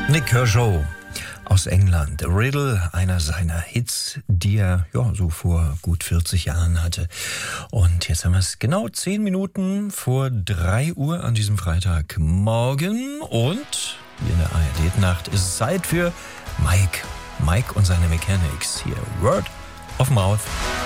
Nick Kershaw aus England. The Riddle, einer seiner Hits, die er so vor gut 40 Jahren hatte. Und jetzt haben wir es genau 10 Minuten vor 3 Uhr an diesem Freitagmorgen. Und hier in der ARD-Nacht ist es Zeit für Mike und seine Mechanics. Hier, Word of Mouth.